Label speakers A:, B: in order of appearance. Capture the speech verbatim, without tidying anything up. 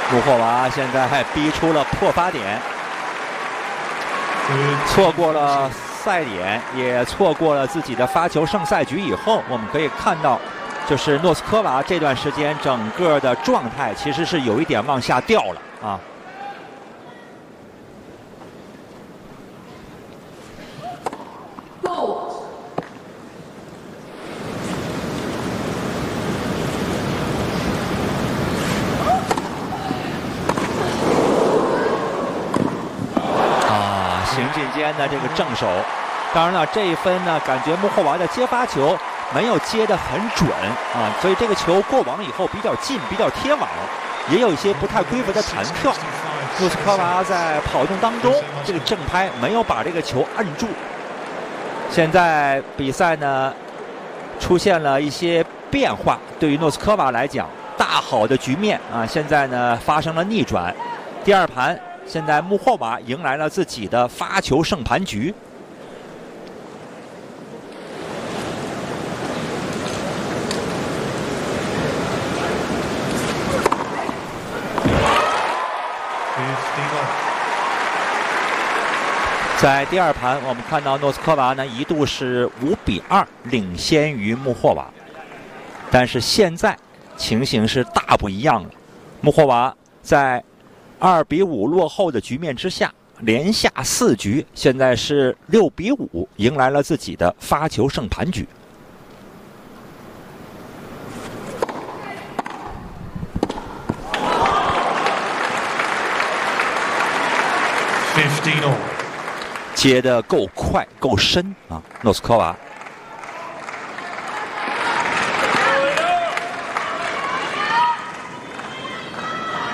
A: 穆霍娃现在还逼出了破发点，错过了赛点，也错过了自己的发球胜赛局。以后我们可以看到，就是诺斯科娃这段时间整个的状态其实是有一点往下掉了啊。行进间的这个正手，当然了，这一分呢，感觉穆霍娃的接发球没有接得很准啊，所以这个球过网以后比较近，比较贴网，也有一些不太规则的弹跳。诺斯科娃在跑动当中，这个正拍没有把这个球摁住。现在比赛呢出现了一些变化，对于诺斯科娃来讲，大好的局面啊，现在呢发生了逆转。第二盘。现在穆霍娃迎来了自己的发球胜盘局。在第二盘，我们看到诺斯科娃呢一度是五比二领先于穆霍娃，但是现在情形是大不一样了。穆霍娃在二比五落后的局面之下，连下四局，现在是六比五，迎来了自己的发球胜盘局。接得够快够深啊，诺斯科娃。